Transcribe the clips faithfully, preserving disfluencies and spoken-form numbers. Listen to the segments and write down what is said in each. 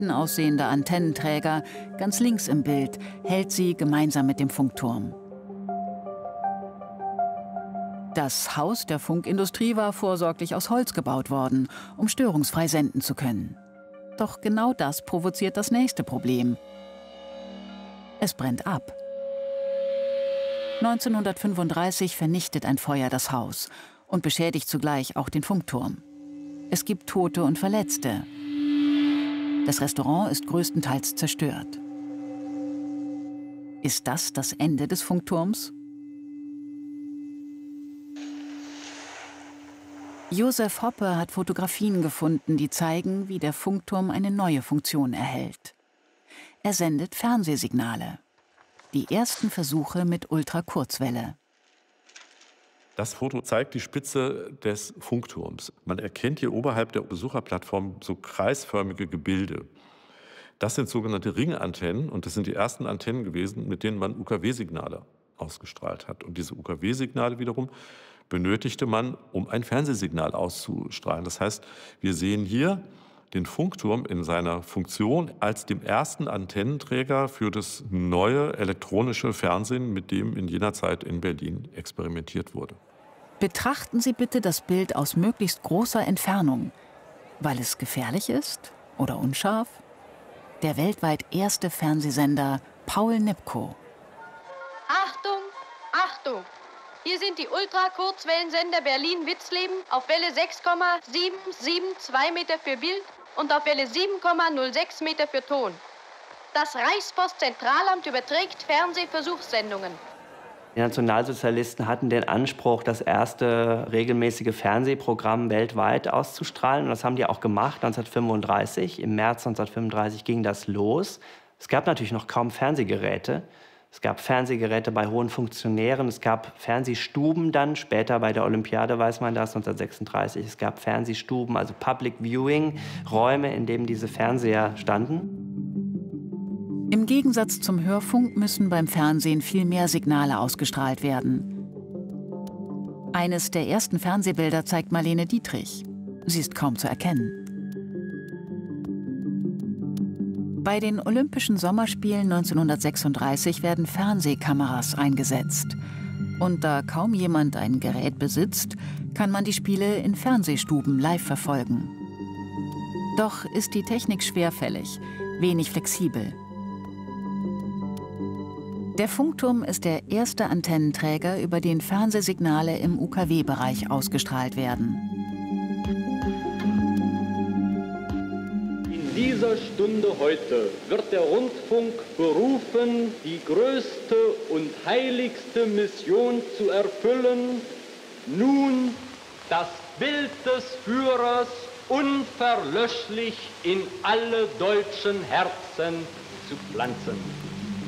bescheiden aussehende Antennenträger, ganz links im Bild, hält sie gemeinsam mit dem Funkturm. Das Haus der Funkindustrie war vorsorglich aus Holz gebaut worden, um störungsfrei senden zu können. Doch genau das provoziert das nächste Problem. Es brennt ab. neunzehnhundertfünfunddreißig vernichtet ein Feuer das Haus und beschädigt zugleich auch den Funkturm. Es gibt Tote und Verletzte. Das Restaurant ist größtenteils zerstört. Ist das das Ende des Funkturms? Josef Hoppe hat Fotografien gefunden, die zeigen, wie der Funkturm eine neue Funktion erhält. Er sendet Fernsehsignale. Die ersten Versuche mit Ultrakurzwelle. Das Foto zeigt die Spitze des Funkturms. Man erkennt hier oberhalb der Besucherplattform so kreisförmige Gebilde. Das sind sogenannte Ringantennen und das sind die ersten Antennen gewesen, mit denen man U K W-Signale ausgestrahlt hat. Und diese U K W-Signale wiederum benötigte man, um ein Fernsehsignal auszustrahlen. Das heißt, wir sehen hier den Funkturm in seiner Funktion als dem ersten Antennenträger für das neue elektronische Fernsehen, mit dem in jener Zeit in Berlin experimentiert wurde. Betrachten Sie bitte das Bild aus möglichst großer Entfernung, weil es gefährlich ist oder unscharf. Der weltweit erste Fernsehsender Paul Nipkow. Achtung, Achtung! Hier sind die Ultrakurzwellensender Berlin-Witzleben auf Welle sechs Komma sieben sieben zwei Meter für Bild und auf Welle sieben Komma null sechs Meter für Ton. Das Reichspostzentralamt überträgt Fernsehversuchssendungen. Die Nationalsozialisten hatten den Anspruch, das erste regelmäßige Fernsehprogramm weltweit auszustrahlen. Und das haben die auch gemacht, neunzehnhundertfünfunddreißig. Im März neunzehnhundertfünfunddreißig ging das los. Es gab natürlich noch kaum Fernsehgeräte. Es gab Fernsehgeräte bei hohen Funktionären. Es gab Fernsehstuben dann, später bei der Olympiade weiß man das, neunzehnhundertsechsunddreißig. Es gab Fernsehstuben, also Public Viewing, Räume, in denen diese Fernseher standen. Im Gegensatz zum Hörfunk müssen beim Fernsehen viel mehr Signale ausgestrahlt werden. Eines der ersten Fernsehbilder zeigt Marlene Dietrich. Sie ist kaum zu erkennen. Bei den Olympischen Sommerspielen neunzehnhundertsechsunddreißig werden Fernsehkameras eingesetzt. Und da kaum jemand ein Gerät besitzt, kann man die Spiele in Fernsehstuben live verfolgen. Doch ist die Technik schwerfällig, wenig flexibel. Der Funkturm ist der erste Antennenträger, über den Fernsehsignale im U K W-Bereich ausgestrahlt werden. In dieser Stunde heute wird der Rundfunk berufen, die größte und heiligste Mission zu erfüllen, nun das Bild des Führers unverlöschlich in alle deutschen Herzen zu pflanzen.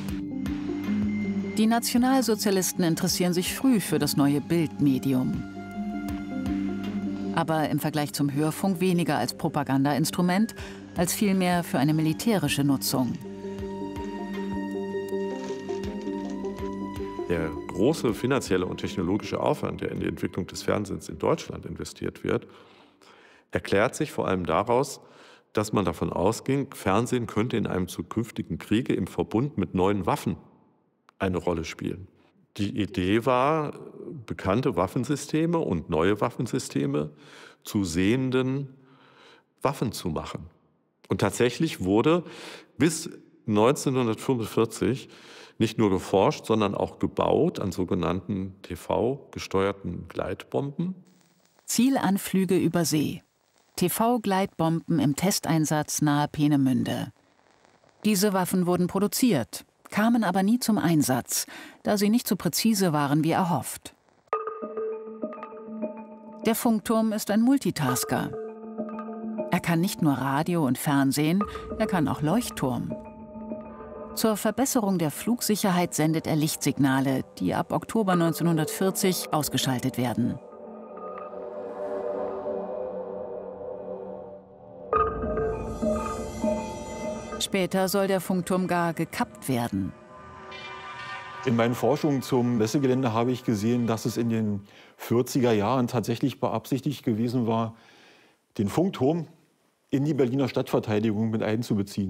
Die Nationalsozialisten interessieren sich früh für das neue Bildmedium. Aber im Vergleich zum Hörfunk weniger als Propagandainstrument, als vielmehr für eine militärische Nutzung. Der große finanzielle und technologische Aufwand, der in die Entwicklung des Fernsehens in Deutschland investiert wird, erklärt sich vor allem daraus, dass man davon ausging, Fernsehen könnte in einem zukünftigen Kriege im Verbund mit neuen Waffen eine Rolle spielen. Die Idee war, bekannte Waffensysteme und neue Waffensysteme zu sehenden Waffen zu machen. Und tatsächlich wurde bis neunzehnhundertfünfundvierzig nicht nur geforscht, sondern auch gebaut an sogenannten T V-gesteuerten Gleitbomben. Zielanflüge über See. T V-Gleitbomben im Testeinsatz nahe Peenemünde. Diese Waffen wurden produziert, kamen aber nie zum Einsatz, da sie nicht so präzise waren wie erhofft. Der Funkturm ist ein Multitasker. Er kann nicht nur Radio und Fernsehen, er kann auch Leuchtturm. Zur Verbesserung der Flugsicherheit sendet er Lichtsignale, die ab Oktober neunzehnhundertvierzig ausgeschaltet werden. Später soll der Funkturm gar gekappt werden. In meinen Forschungen zum Messegelände habe ich gesehen, dass es in den vierziger Jahren tatsächlich beabsichtigt gewesen war, den Funkturm in die Berliner Stadtverteidigung mit einzubeziehen.